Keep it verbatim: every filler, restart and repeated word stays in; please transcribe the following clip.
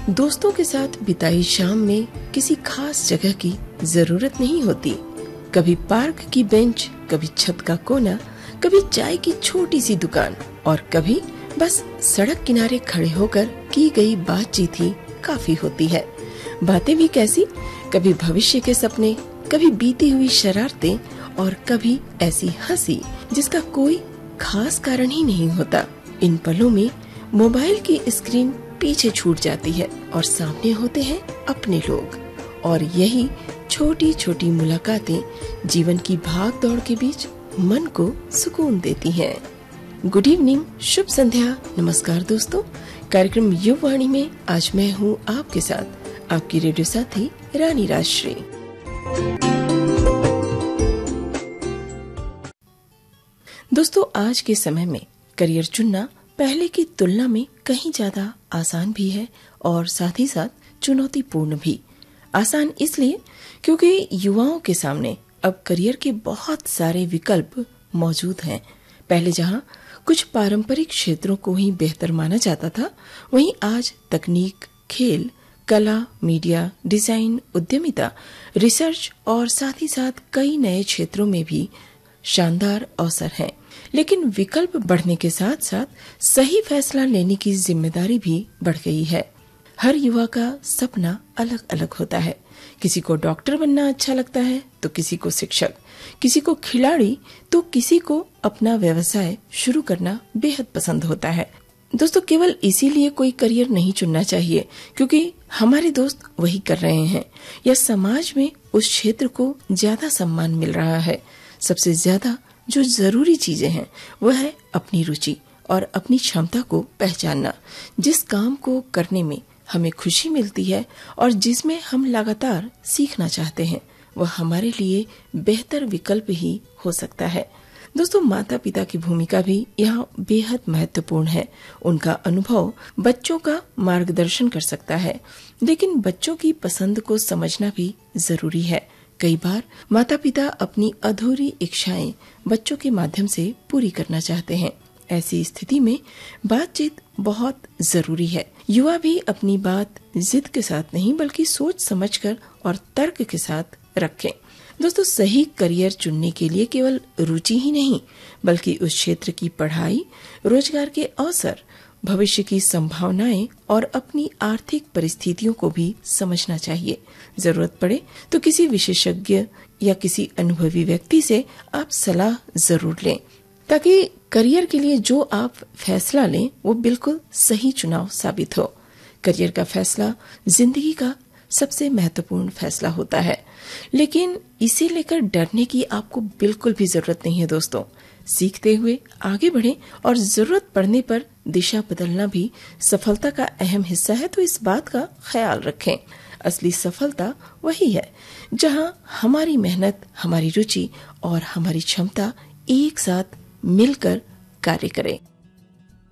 दोस्तों के साथ बिताई शाम में किसी खास जगह की जरूरत नहीं होती। कभी पार्क की बेंच, कभी छत का कोना, कभी चाय की छोटी सी दुकान और कभी बस सड़क किनारे खड़े होकर की गई बातचीत ही काफी होती है। बातें भी कैसी, कभी भविष्य के सपने, कभी बीती हुई शरारतें और कभी ऐसी हंसी जिसका कोई खास कारण ही नहीं होता। इन पलों में मोबाइल की स्क्रीन पीछे छूट जाती है और सामने होते हैं अपने लोग, और यही छोटी छोटी मुलाकातें जीवन की भाग दौड़ के बीच मन को सुकून देती हैं। गुड इवनिंग, शुभ संध्या, नमस्कार दोस्तों। कार्यक्रम युववाणी में आज मैं हूँ आपके साथ, आपकी रेडियो साथी रानी राजश्री। दोस्तों, आज के समय में करियर चुनना पहले की तुलना में कहीं ज्यादा आसान भी है और साथ ही साथ चुनौतीपूर्ण भी। आसान इसलिए क्योंकि युवाओं के सामने अब करियर के बहुत सारे विकल्प मौजूद हैं। पहले जहां कुछ पारंपरिक क्षेत्रों को ही बेहतर माना जाता था, वहीं आज तकनीक, खेल, कला, मीडिया, डिजाइन, उद्यमिता, रिसर्च और साथ ही साथ कई नए क्षेत्रों में भी शानदार अवसर हैं। लेकिन विकल्प बढ़ने के साथ साथ सही फैसला लेने की जिम्मेदारी भी बढ़ गई है। हर युवा का सपना अलग अलग होता है। किसी को डॉक्टर बनना अच्छा लगता है तो किसी को शिक्षक, किसी को खिलाड़ी तो किसी को अपना व्यवसाय शुरू करना बेहद पसंद होता है। दोस्तों, केवल इसीलिए कोई करियर नहीं चुनना चाहिए क्योंकि हमारे दोस्त वही कर रहे हैं या समाज में उस क्षेत्र को ज्यादा सम्मान मिल रहा है। सबसे ज्यादा जो जरूरी चीजें हैं वह है अपनी रुचि और अपनी क्षमता को पहचानना। जिस काम को करने में हमें खुशी मिलती है और जिसमें हम लगातार सीखना चाहते हैं, वह हमारे लिए बेहतर विकल्प ही हो सकता है। दोस्तों, माता पिता की भूमिका भी यहाँ बेहद महत्वपूर्ण है। उनका अनुभव बच्चों का मार्गदर्शन कर सकता है, लेकिन बच्चों की पसंद को समझना भी जरूरी है। कई बार माता पिता अपनी अधूरी इच्छाएं बच्चों के माध्यम से पूरी करना चाहते हैं। ऐसी स्थिति में बातचीत बहुत जरूरी है। युवा भी अपनी बात जिद के साथ नहीं बल्कि सोच समझकर और तर्क के साथ रखें। दोस्तों, सही करियर चुनने के लिए केवल रुचि ही नहीं बल्कि उस क्षेत्र की पढ़ाई, रोजगार के अवसर, भविष्य की संभावनाएं और अपनी आर्थिक परिस्थितियों को भी समझना चाहिए। जरूरत पड़े तो किसी विशेषज्ञ या किसी अनुभवी व्यक्ति से आप सलाह जरूर लें ताकि करियर के लिए जो आप फैसला लें वो बिल्कुल सही चुनाव साबित हो। करियर का फैसला जिंदगी का सबसे महत्वपूर्ण फैसला होता है, लेकिन इसे लेकर डरने की आपको बिल्कुल भी जरूरत नहीं है। दोस्तों, सीखते हुए आगे बढ़ें और जरूरत पड़ने पर दिशा बदलना भी सफलता का अहम हिस्सा है, तो इस बात का ख्याल रखें। असली सफलता वही है जहां हमारी मेहनत, हमारी रुचि और हमारी क्षमता एक साथ मिलकर कार्य करें।